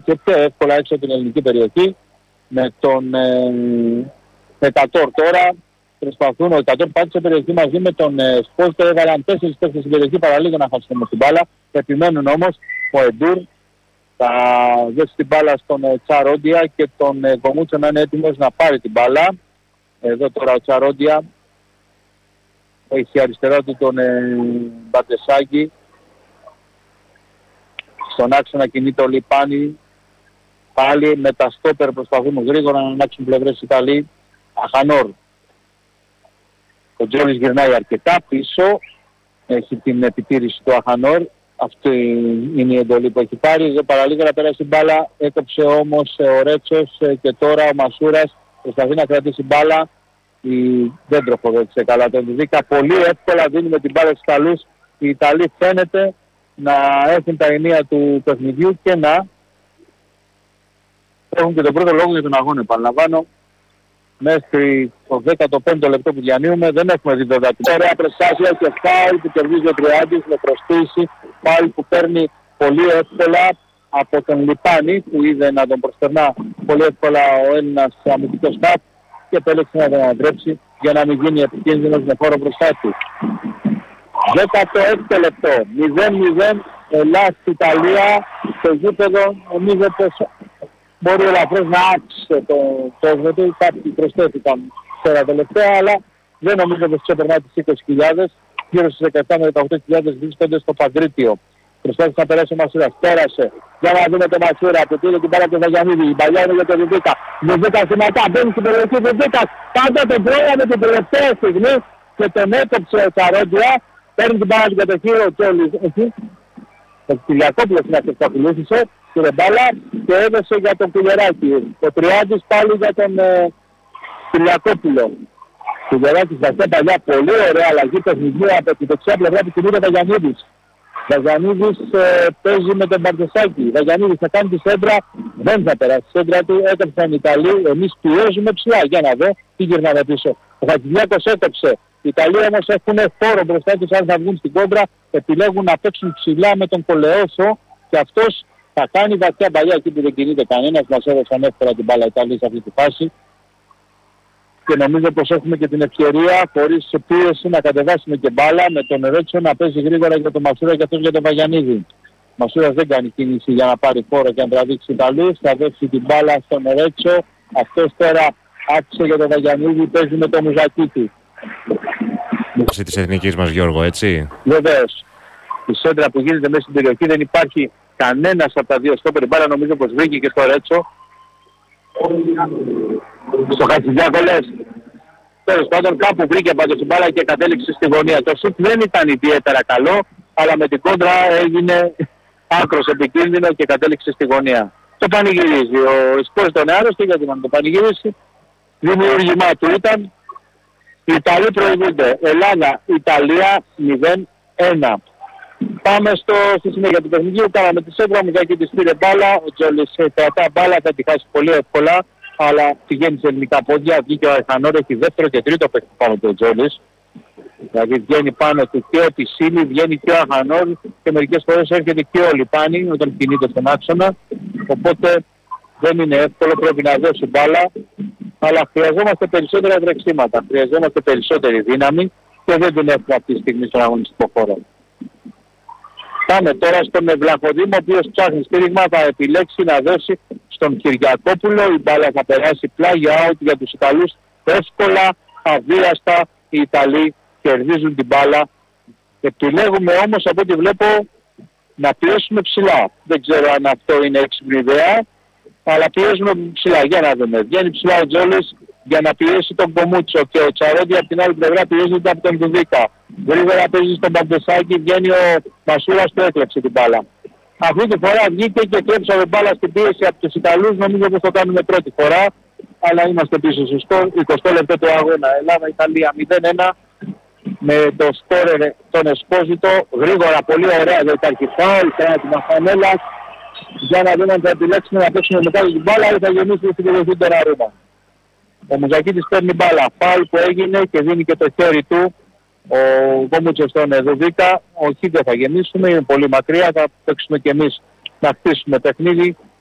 και πιο εύκολα έξω από την ελληνική περιοχή. Με τον Εκατόρ τώρα προσπαθούν, ο Εκατόρ πάτησε σε περιοχή μαζί με τον Σπόζιτο, έβαλαν 4 παίκτες στην περιοχή παραλίγο να χάσουν με την μπάλα. Επιμένουν όμως, ο Εντούρ θα δώσει την μπάλα στον Τσαρόντια και τον Κομούτσο να είναι έτοιμος να πάρει την μπάλα. Εδώ τώρα ο Τσαρόντια έχει αριστερά του τον Μπατεσάκη. Στον άξονα κινείται ο Λιπάνη. Πάλι με τα στόπερ προσπαθούν γρήγορα να αλλάξουν πλευρές Ιταλοί. Αχανόρ. Ο Τζόνις γυρνάει αρκετά πίσω. Έχει την επιτήρηση του Αχανόρ. Αυτή είναι η εντολή που έχει πάρει. Εδώ παραλίγο να περάσει μπάλα. Έκοψε όμως ο Ρέτσος και τώρα ο Μασούρας προσπαθεί να κρατήσει μπάλα. Δεν τροφοδότησε καλά τον Δουβίκα. Πολύ εύκολα δίνουμε την μπάλα στους Ιταλούς. Οι Ιταλοί φαίνεται να έχουν τα ενία του παιχνιδιού και να έχουν και τον πρώτο λόγο για τον αγώνα. Επαναλαμβάνω, μέχρι το 15ο λεπτό που διανύουμε δεν έχουμε δει βέβαια την ωραία προστάσια και φάουλ που κερδίζει ο Τριάντης με προσποίηση. Φάουλ που παίρνει πολύ εύκολα από τον Λιπάνη που είδε να τον προστερνά πολύ εύκολα ο Έλληνας αμυντικός χαφ και επέλεξε να τον ανατρέψει για να μην γίνει επικίνδυνος με χώρο μπροστά του. 16ο λεπτό, 0-0, Ελλάς Ιταλία στο γήπεδο. Νομίζω πως μπορεί ελαφρώς να άξισε το κόσμο του. Κάποιοι προσθέθηκαν τώρα τελευταία, αλλά δεν νομίζω πως ξεπερνά τις 20.000. Γύρω στις 17 με 18.000 βρίσκονται στο Παγκρίτιο. Προσπάθησε να περάσει ο Μασούρας, πέρασε. Για να δούμε τον Μασούρα που πήρε την μπάλα του Βαγιανίδη. Η παλιά είναι για τον Δουβίκα. Δουβίκα σηματά, μπαίνει στην περιοχή Δουβίκα. Πάντα τον πρόεδρο με την τελευταία στιγμή και τον έκοψε ο Τσαρόντια. Παίρνει την μπάλα του κατοχή ο Τσόλης. Ο Κυριακόπουλος είναι αυτός που ακολούθησε. Πήρε μπάλα και έδωσε για τον Κουλεράκη. Ο Τριάντης πάλι για τον Κυριακόπουλο. Κουλεράκης βαθιά παλιά, πολύ ωραία αλλαγή παιχνιδιού από την δεξιά πλευρά που κινείται Βαγιανίδης. Βαγιανίδης παίζει με τον Μπαρτεσάκη. Βαγιανίδης θα κάνει τη σέντρα, δεν θα περάσει τη σέντρα του, έκαψαν οι Ιταλοί, εμείς πιέζουμε ψηλά. Για να δω τι γυρνάμε πίσω. Ο Χατζηδιάκος έκαψε. Οι Ιταλοί όμως έχουν φόρο μπροστά τους, αν θα βγουν στην κόντρα, επιλέγουν να παίξουν ψηλά με τον Κολεόσο και αυτός θα κάνει βαθιά παλιά εκεί που δεν κινείται κανένας. Μας έδωσαν εύκολα την μπάλα Ιταλοί σε αυτή τη φάση. Και νομίζω πως έχουμε και την ευκαιρία χωρίς πίεση να κατεβάσουμε και μπάλα με τον Ρέτσο να παίζει γρήγορα για τον Μασούρα και αυτός για τον Βαγιανίδη. Ο Μασούρας δεν κάνει κίνηση για να πάρει φόρο και να τραβήξει Ιταλούς. Θα δώσει την μπάλα στον Ρέτσο. Αυτός τώρα άξισε για τον Βαγιανίδη, παίζει με τον Μουζακίτη. Της εθνικής μας, Γιώργο, έτσι. Βεβαίως. Η σέντρα που γίνεται μέσα στην περιοχή δεν υπάρχει κανένας από τα δύο στόπερ. Μπάλα νομίζω πως βρήκε και στο Ρέτσο. Στο Χατζηδιάκο λες. Τέλος πάντων κάπου βρήκε πάντως την μπάλα και κατέληξε στη γωνία. Το σουτ δεν ήταν ιδιαίτερα καλό, αλλά με την κόντρα έγινε άκρος επικίνδυνο και κατέληξε στη γωνία. Το πανηγυρίζει. Ο Σπόρς τον άρρωστο γιατί να το πανηγυρίσει. Δημιούργημά του ήταν. Οι Ιταλοί προηγούνται. Ελλάδα, Ιταλία 0-1. Πάμε στη συνέχεια του παιχνιδιού. Κάναμε τη σέντρα, μου και της πήρε μπάλα. Ο Τζόλης κρατά μπάλα, θα τη χάσει πολύ εύκολα. Αλλά πηγαίνει σε ελληνικά πόδια. Βγήκε ο Αχανόρ, έχει δεύτερο και τρίτο παιχνίδι πάνω του Τζόλης. Δηλαδή βγαίνει πάνω του και ο Τισίλη, βγαίνει και ο Αχανόρ και μερικές φορές έρχεται και ο Λιπάνη όταν κινείται στον άξονα. Οπότε δεν είναι εύκολο, πρέπει να δώσει μπάλα. Αλλά χρειαζόμαστε περισσότερα τρεξίματα, χρειαζόμαστε περισσότερη δύναμη και δεν την έχουμε αυτή τη στιγμή στον αγωνιστικό χώρο. Πάμε τώρα στον Ευλαχοδήμο, ο οποίος ψάχνει στήριγμα, θα επιλέξει να δώσει στον Κυριακόπουλο. Η μπάλα θα περάσει πλάγια out για τους Ιταλούς. Εύκολα, αβίαστα, οι Ιταλοί κερδίζουν την μπάλα. Επιλέγουμε όμως από ό,τι βλέπω να πιέσουμε ψηλά. Δεν ξέρω αν αυτό είναι έξυπνη ιδέα, αλλά πιέζουμε ψηλά. Για να δούμε. Βγαίνει ψηλά ο Τζόλης για να πιέσει τον Κομούτσο και ο Τσαρόντι από την άλλη πλευρά πιέζεται από τον Δουβίκα. Γρήγορα παίζει στον Παντεσάκη, βγαίνει ο Μασούρας που έκλεψε την μπάλα. Αυτή τη φορά βγήκε και κλέψαμε μπάλα στην πίεση από τους Ιταλούς. Νομίζω πως το κάνουμε πρώτη φορά, αλλά είμαστε πίσω στο σκορ. 20 λεπτό του αγώνα. Ελλάδα-Ιταλία 0-1 με το σκόρερ τον Εσπόζητο. Γρήγορα, πολύ ωραία, δεν υπάρχει φάουλ, πέρα την Μαχανέλα. Για να δούμε αν θα επιλέξουμε να παίξουμε μετά την μπάλα ή θα γεννήσουμε στην περιοχή του Ραρούμα. Ο Μουζακίτης παίρνει μπάλα. Φάουλ που έγινε και δίνει και το χέρι του. Ο Κόμουτσος στον Δουβίκα. Όχι, δεν θα γεννήσουμε, είναι πολύ μακριά. Θα παίξουμε κι εμείς να χτίσουμε παιχνίδι